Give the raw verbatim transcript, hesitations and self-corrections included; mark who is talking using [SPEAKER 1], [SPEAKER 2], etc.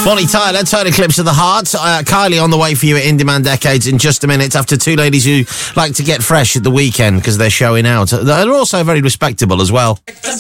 [SPEAKER 1] Bonnie Tyler, Total Eclipse of the Heart. Uh, Kylie on the way for you at In Demand Decades in just a minute, after two ladies who like to get fresh at the weekend because they're showing out. They're also very respectable as well.